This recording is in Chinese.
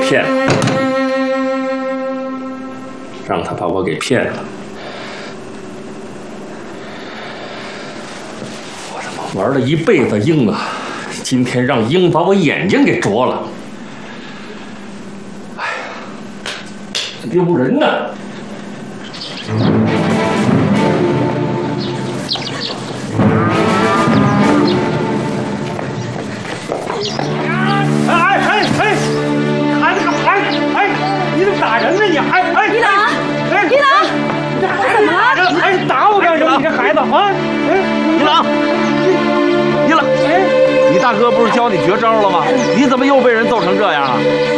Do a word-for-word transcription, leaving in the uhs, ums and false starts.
骗了，让他把我给骗了。我他妈玩了一辈子鹰啊，今天让鹰把我眼睛给啄了。哎呀，丢人呐！ 哎哎哎！孩子，哎哎，你怎么打人呢你？哎哎！ 李朗， 哎， 李朗， 你孩子打着，哎，你打我干什么？你这孩子啊！哎， 李朗，李朗， 哎， 你大哥不是教你绝招了吗？你怎么又被人揍成这样啊？